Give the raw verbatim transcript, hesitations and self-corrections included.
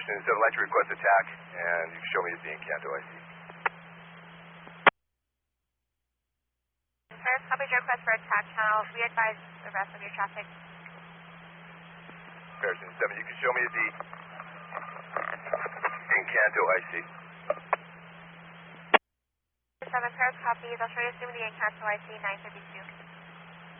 Harrison seven, I'd like to request attack, and you can show me the Encanto I C. Paris, copy your request for attack channel. We advise the rest of your traffic. Harrison seven, you can show me the Encanto I C. seven, Paris, copy. They'll show you assuming the Encanto I C nine fifty-two.